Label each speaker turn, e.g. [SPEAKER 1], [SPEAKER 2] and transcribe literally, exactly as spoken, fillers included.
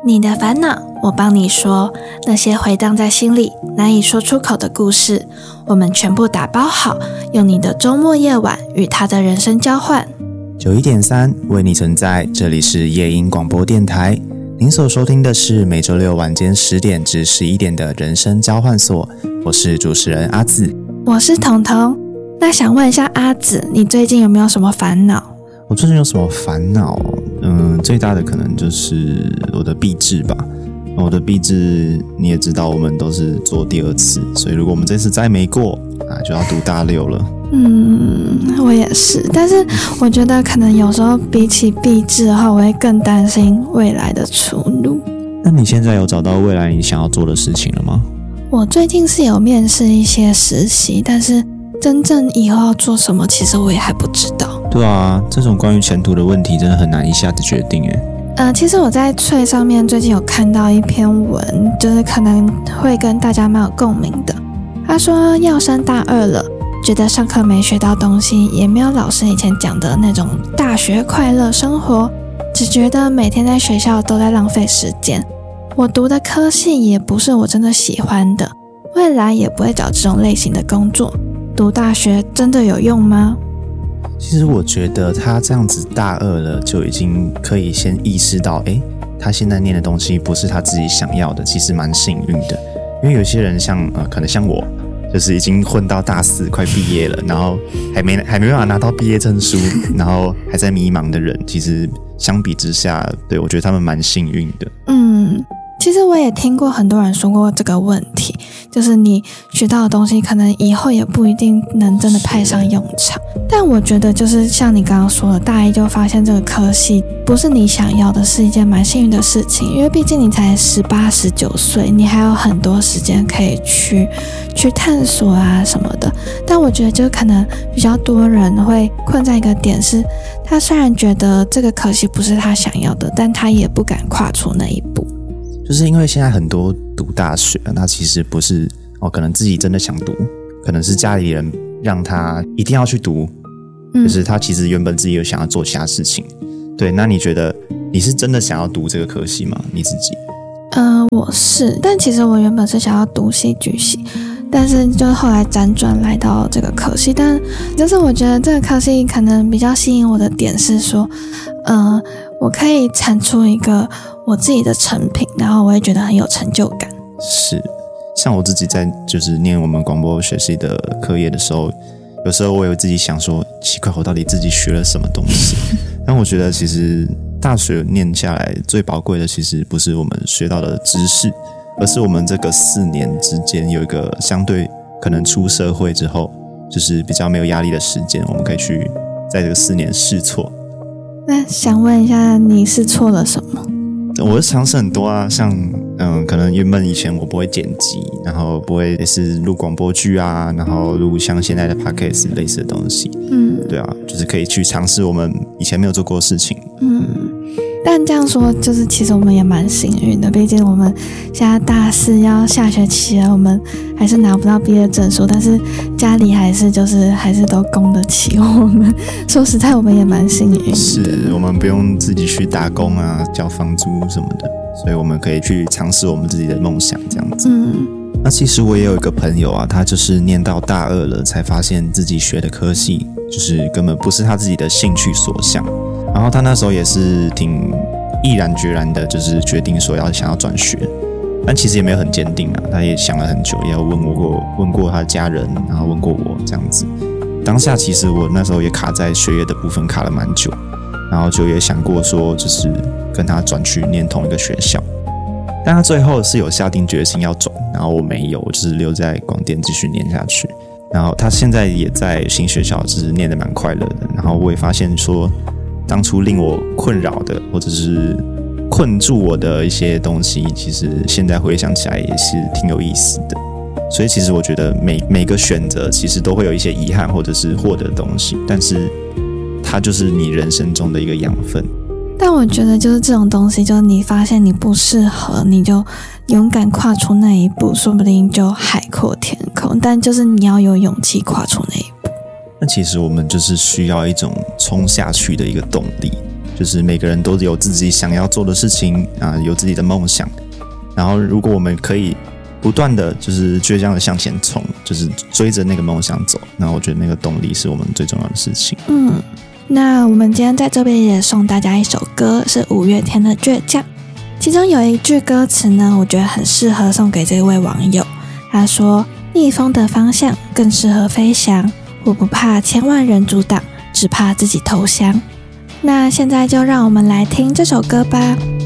[SPEAKER 1] 你的烦恼，我帮你说。那些回荡在心里难以说出口的故事，我们全部打包好，用你的周末夜晚与他的人生交换。
[SPEAKER 2] 九一点三为你存在，这里是夜莺广播电台。您所收听的是每周六晚间十点至十一点的人生交换所，我是主持人阿紫，
[SPEAKER 1] 我是彤彤。那想问一下阿紫，你最近有没有什么烦恼？
[SPEAKER 2] 我最近有什么烦恼？嗯，最大的可能就是我的毕制吧。我的毕制你也知道，我们都是做第二次，所以如果我们这次再没过啊，就要读大六了。
[SPEAKER 1] 嗯，我也是，但是我觉得可能有时候比起毕制的话，我会更担心未来的出路。
[SPEAKER 2] 那你现在有找到未来你想要做的事情了吗？
[SPEAKER 1] 我最近是有面试一些实习，但是真正以后要做什么，其实我也还不知道。
[SPEAKER 2] 对啊，这种关于前途的问题真的很难一下子决定耶。
[SPEAKER 1] 呃，其实我在脆上面最近有看到一篇文，就是可能会跟大家蛮有共鸣的。他说要升大二了，觉得上课没学到东西，也没有老师以前讲的那种大学快乐生活，只觉得每天在学校都在浪费时间。我读的科系也不是我真的喜欢的，未来也不会找这种类型的工作。读大学真的有用吗？
[SPEAKER 2] 其实我觉得他这样子大二了，就已经可以先意识到，诶，他现在念的东西不是他自己想要的，其实蛮幸运的。因为有些人像呃，可能像我，就是已经混到大四快毕业了，然后还没还没办法拿到毕业证书，然后还在迷茫的人，其实相比之下，对，我觉得他们蛮幸运的。
[SPEAKER 1] 嗯，其实我也听过很多人说过这个问题，就是你学到的东西可能以后也不一定能真的派上用场。但我觉得就是像你刚刚说的，大一就发现这个科系不是你想要的，是一件蛮幸运的事情，因为毕竟你才十八、十九岁，你还有很多时间可以去去探索啊什么的。但我觉得就可能比较多人会困在一个点是，他虽然觉得这个科系不是他想要的，但他也不敢跨出那一步。
[SPEAKER 2] 就是因为现在很多读大学，那其实不是哦，可能自己真的想读，可能是家里人让他一定要去读，嗯、就是他其实原本自己有想要做其他事情。对，那你觉得你是真的想要读这个科系吗？你自己？
[SPEAKER 1] 呃，我是，但其实我原本是想要读戏剧系，但是就后来辗转来到这个科系。但就是我觉得这个科系可能比较吸引我的点是说，呃，我可以产出一个我自己的成品，然后我也觉得很有成就感。
[SPEAKER 2] 是，像我自己在就是念我们广播学系的课业的时候，有时候我有自己想说，奇怪，我到底自己学了什么东西？但我觉得其实大学念下来最宝贵的，其实不是我们学到的知识，而是我们这个四年之间有一个相对可能出社会之后，就是比较没有压力的时间，我们可以去在这个四年试错。
[SPEAKER 1] 那想问一下，你试错了什么？
[SPEAKER 2] 我是尝试很多啊，像嗯，可能原本以前我不会剪辑，然后不会也是录广播剧啊，然后录像现在的 podcast 类似的东西。嗯，对啊，就是可以去尝试我们以前没有做过的事情。
[SPEAKER 1] 嗯，但这样说就是其实我们也蛮幸运的，毕竟我们现在大四要下学期了，我们还是拿不到毕业证书，但是家里还是就是还是都供得起我们。说实在，我们也蛮幸运的，
[SPEAKER 2] 是我们不用自己去打工啊，交房租什么的，所以我们可以去尝试我们自己的梦想这样子。嗯，那其实我也有一个朋友啊，他就是念到大二了，才发现自己学的科系就是根本不是他自己的兴趣所向。然后他那时候也是挺毅然决然的，就是决定说要想要转学，但其实也没有很坚定啊，他也想了很久，也有问过问过他的家人，然后问过我这样子。当下其实我那时候也卡在学业的部分卡了蛮久，然后就也想过说就是跟他转去念同一个学校，但他最后是有下定决心要转，然后我没有，我就是留在广电继续念下去。然后他现在也在新学校，就是念得蛮快乐的。然后我也发现说，当初令我困扰的或者是困住我的一些东西，其实现在回想起来也是挺有意思的。所以其实我觉得每每个选择其实都会有一些遗憾或者是获得的东西，但是它就是你人生中的一个养分。
[SPEAKER 1] 但我觉得就是这种东西，就是你发现你不适合，你就勇敢跨出那一步，说不定就海阔天空。但就是你要有勇气跨出那一步。
[SPEAKER 2] 那其实我们就是需要一种冲下去的一个动力， 就是每个人都有自己想要做的事情啊，有自己的梦想。然后如果我们可以不断的就是倔强的向前冲，就是追着那个梦想走，那我觉得那个动力是我们最重要的事情。
[SPEAKER 1] 嗯，那我们今天在这边也送大家一首歌，是五月天的《倔强》，其中有一句歌词呢，我觉得很适合送给这位网友。他说：逆风的方向更适合飞翔，我不怕千万人阻挡，只怕自己投降。那现在就让我们来听这首歌吧。